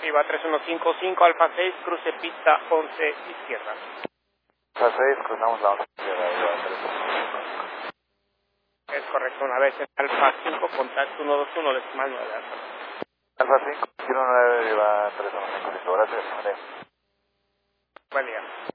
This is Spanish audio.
Viva 3155, Alfa 6, cruce pista 11, izquierda. Alfa 6, cruzamos la 11 izquierda, Viva 3155. Es correcto, una vez en Alfa 5, contacto 121, decimal 9, Alfa. Alfa 5, 19, Viva 3155, listo, gracias. Buen día.